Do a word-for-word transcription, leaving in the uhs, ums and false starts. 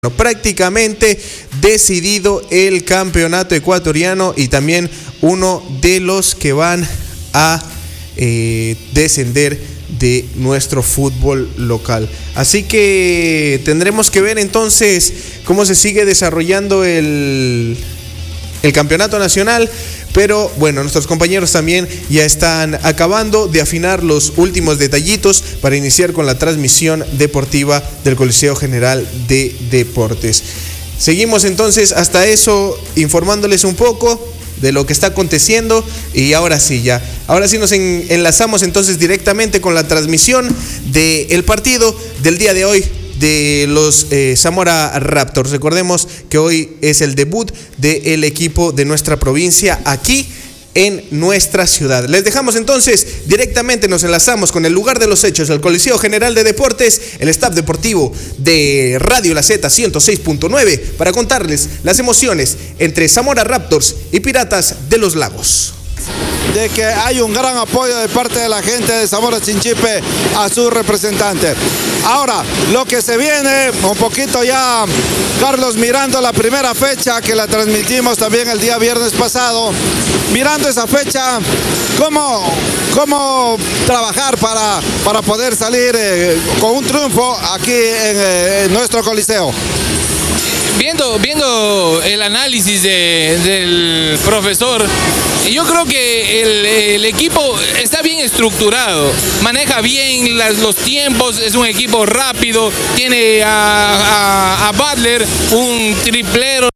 Prácticamente decidido el campeonato ecuatoriano y también uno de los que van a eh, descender de nuestro fútbol local. Así que tendremos que ver entonces cómo se sigue desarrollando el, el campeonato nacional. Pero bueno, nuestros compañeros también ya están acabando de afinar los últimos detallitos para iniciar con la transmisión deportiva del Coliseo General de Deportes. Seguimos entonces hasta eso informándoles un poco de lo que está aconteciendo y ahora sí ya, ahora sí nos en, enlazamos entonces directamente con la transmisión del partido del día de hoy de los eh, Zamora Raptors. Recordemos que hoy es el debut del equipo de nuestra provincia aquí en nuestra ciudad. Les dejamos entonces directamente, nos enlazamos con el lugar de los hechos, el Coliseo General de Deportes, el staff deportivo de Radio La Z ciento seis punto nueve para contarles las emociones entre Zamora Raptors y Piratas de los Lagos. De que hay un gran apoyo de parte de la gente de Zamora Chinchipe a su representante. Ahora, lo que se viene, un poquito ya, Carlos, mirando la primera fecha que la transmitimos también el día viernes pasado, mirando esa fecha, cómo, cómo trabajar para, para poder salir eh, con un triunfo aquí en, eh, en nuestro Coliseo. Viendo, viendo el análisis de, del profesor, yo creo que el, el equipo está bien estructurado, maneja bien las, los tiempos, es un equipo rápido, tiene a, a, a Butler, un triplero